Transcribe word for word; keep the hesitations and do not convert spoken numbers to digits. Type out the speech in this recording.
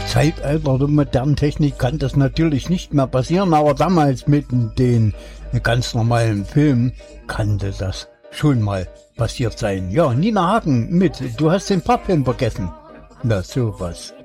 Zeitalter der modernen Technik kann das natürlich nicht mehr passieren, aber damals mit den ganz normalen Filmen kann das schon mal passiert sein. Ja, Nina Hagen mit Du hast den Pappfilm vergessen. Na, sowas.